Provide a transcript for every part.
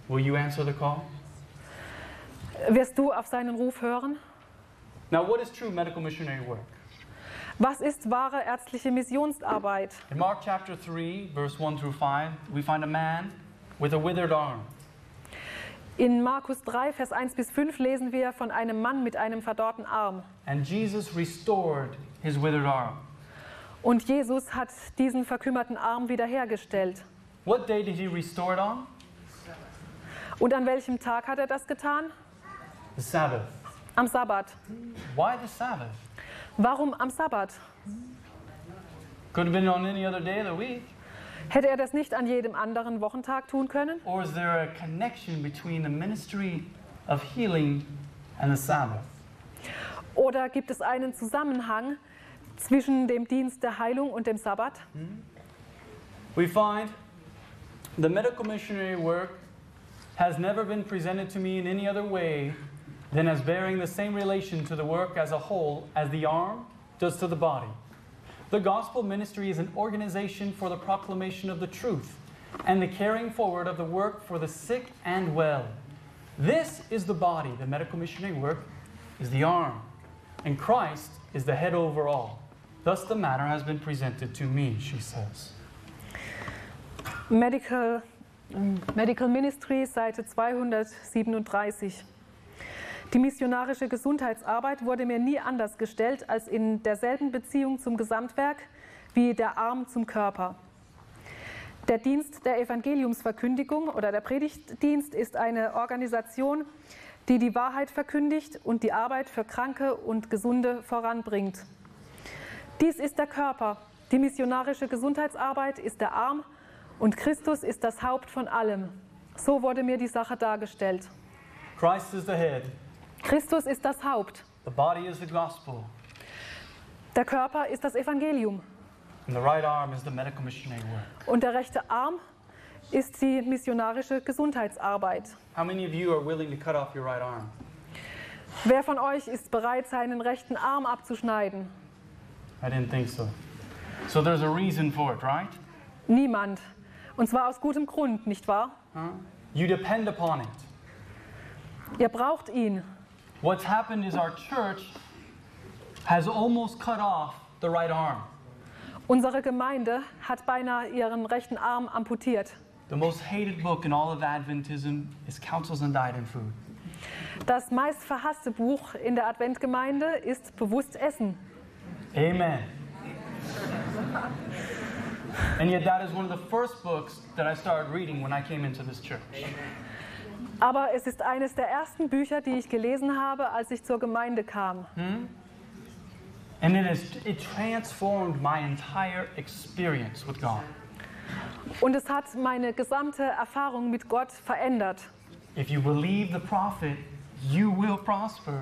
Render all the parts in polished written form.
Will you answer the call? Wirst du auf seinen Ruf hören? Now, what is true medical missionary work? Was ist wahre ärztliche Missionsarbeit? In Mark chapter 3, verse 1 through 5, we find a man with a withered arm. In Markus 3, Vers 1 bis 5 lesen wir von einem Mann mit einem verdorrten Arm. And Jesus restored his withered arm. Und Jesus hat diesen verkümmerten Arm wiederhergestellt. What day did he restore it on? Und an welchem Tag hat er das getan? The Sabbath. Am Sabbat. Why the Sabbath? Warum am Sabbat? Could have been on any other day of the week. Hätte er das nicht an jedem anderen Wochentag tun können? Or is there a connection between the ministry of healing and the Sabbath? Oder gibt es einen Zusammenhang zwischen dem Dienst der Heilung und dem Sabbat? We find the medical missionary work has never been presented to me in any other way than as bearing the same relation to the work as a whole as the arm does to the body. The gospel ministry is an organization for the proclamation of the truth and the carrying forward of the work for the sick and well. This is the body. The medical missionary work is the arm, and Christ is the head over all. Thus the matter has been presented to me, she says. Medical Ministry, Seite 237. Die missionarische Gesundheitsarbeit wurde mir nie anders gestellt als in derselben Beziehung zum Gesamtwerk wie der Arm zum Körper. Der Dienst der Evangeliumsverkündigung oder der Predigtdienst ist eine Organisation, die die Wahrheit verkündigt und die Arbeit für Kranke und Gesunde voranbringt. Dies ist der Körper, die missionarische Gesundheitsarbeit ist der Arm und Christus ist das Haupt von allem. So wurde mir die Sache dargestellt. Christ is the head. Christus ist das Haupt. The body is the gospel. Der Körper ist das Evangelium. And the right arm is the medical missionary work. Und der rechte Arm ist die missionarische Gesundheitsarbeit. How many of you are willing to cut off your right arm? Wer von euch ist bereit, seinen rechten Arm abzuschneiden? I didn't think so. So there's a reason for it, right? Niemand. Und zwar aus gutem Grund, nicht wahr? You depend upon it. Ihr braucht ihn. What's happened is our church has almost cut off the right arm. Unsere Gemeinde hat beinahe ihren rechten Arm amputiert. The most hated book in all of Adventism is Counsels on Diet and Food. Das meist verhasste Buch in der Adventgemeinde ist Bewusst Essen. Amen. And yet that is one of the first books that I started reading when I came into this church. Aber es ist eines der ersten Bücher, die ich gelesen habe, als ich zur Gemeinde kam. And it transformed my entire experience with God. Und es hat meine gesamte Erfahrung mit Gott verändert. If you believe the prophet, you will prosper.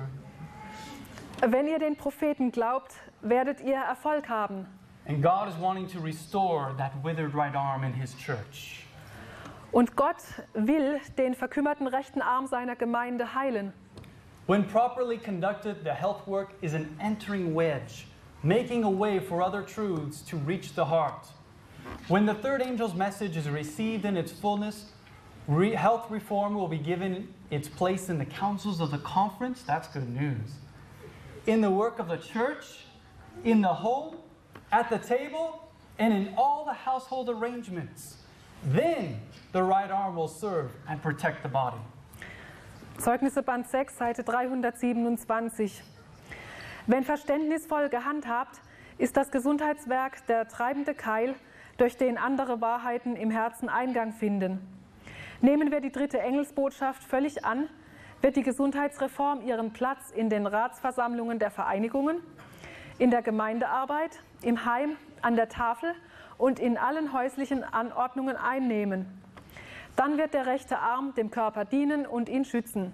Wenn ihr den Propheten glaubt, werdet ihr Erfolg haben. And God is wanting to restore that withered right arm in His church. Und Gott will den verkümmerten rechten Arm seiner Gemeinde heilen. When properly conducted, the health work is an entering wedge, making a way for other truths to reach the heart. When the third angel's message is received in its fullness, health reform will be given its place in the councils of the conference. That's good news. In the work of the church, in the home, at the table, and in all the household arrangements. Then the right arm will serve and protect the body. Zeugnisse Band 6, Seite 327. Wenn verständnisvoll gehandhabt, ist das Gesundheitswerk der treibende Keil, durch den andere Wahrheiten im Herzen Eingang finden. Nehmen wir die dritte Engelsbotschaft völlig an, wird die Gesundheitsreform ihren Platz in den Ratsversammlungen der Vereinigungen, in der Gemeindearbeit, im Heim, an der Tafel und in allen häuslichen Anordnungen einnehmen. Dann wird der rechte Arm dem Körper dienen und ihn schützen.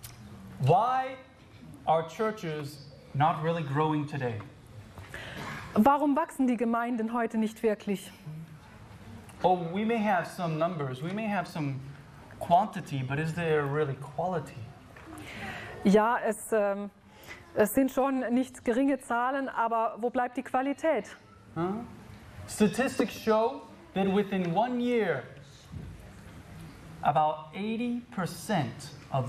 Why are churches not really growing today? Warum wachsen die Gemeinden heute nicht wirklich? Oh, we may have some numbers, we may have some quantity, but is there really quality? Ja, es sind schon nicht geringe Zahlen, aber wo bleibt die Qualität? Statistics show that within 1 year, about 80%